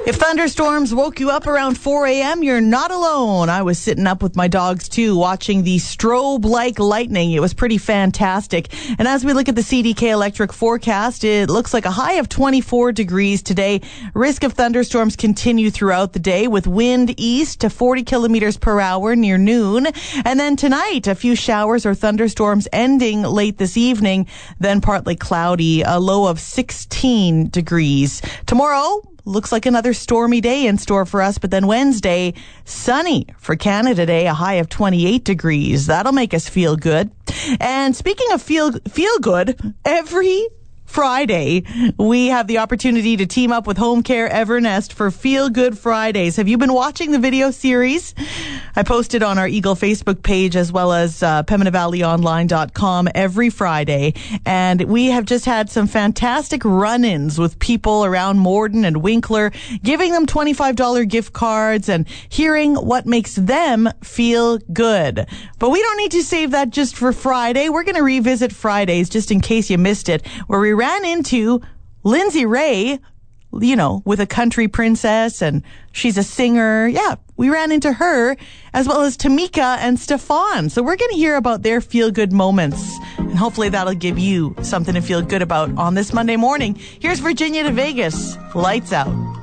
If thunderstorms woke you up around 4 a.m., you're not alone. I was sitting up with my dogs, too, watching the strobe-like lightning. It was pretty fantastic. And as we look at the CDK electric forecast, it looks like a high of 24 degrees today. Risk of thunderstorms continue throughout the day with wind east to 40 kilometers per hour near noon. And then tonight, a few showers or thunderstorms ending late this evening, then partly cloudy, a low of 16 degrees. Tomorrow, looks like another stormy day in store for us, but then Wednesday, sunny for Canada Day, a high of 28 degrees. That'll make us feel good. And speaking of feel good, every Friday, we have the opportunity to team up with Home Care Evernest for Feel Good Fridays. Have you been watching the video series? I posted on our Eagle Facebook page as well as PembinaValleyOnline.com every Friday. And we have just had some fantastic run-ins with people around Morden and Winkler, giving them $25 gift cards and hearing what makes them feel good. But we don't need to save that just for Friday. We're going to revisit Fridays just in case you missed it, where we ran into Lindsay Ray, you know, with a country princess, and she's a singer. Yeah, we ran into her, as well as Tamika and Stefan. So we're going to hear about their feel-good moments, and hopefully that'll give you something to feel good about on this Monday morning. Here's Virginia to Vegas. Lights Out.